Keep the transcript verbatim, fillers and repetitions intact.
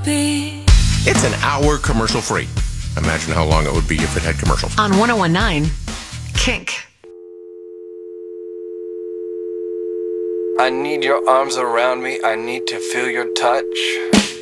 be. It's an hour commercial free. Imagine how long it would be if it had commercials. On one oh one nine, Kink. I need your arms around me. I need to feel your touch.